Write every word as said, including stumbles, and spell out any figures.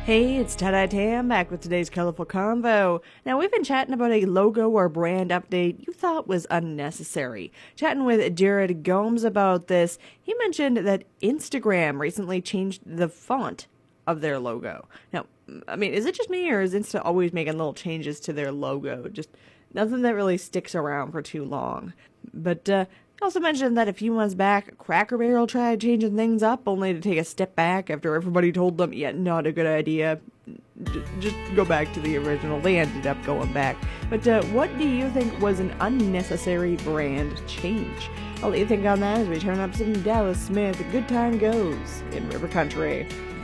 Hey, it's Tie-Dye Tam back with today's colorful convo. Now, we've been chatting about a logo or brand update you thought was unnecessary. Chatting with Jared Gomes about this, he mentioned that Instagram recently changed the font of their logo. Now, I mean, is it just me, or is Insta always making little changes to their logo? Just nothing that really sticks around for too long. But, uh, he also mentioned that a few months back, Cracker Barrel tried changing things up, only to take a step back after everybody told them, yeah, not a good idea. Just, just go back to the original. They ended up going back. But uh, what do you think was an unnecessary brand change? I'll let you think on that as we turn up some Dallas Smith. Good Time Goes in River Country.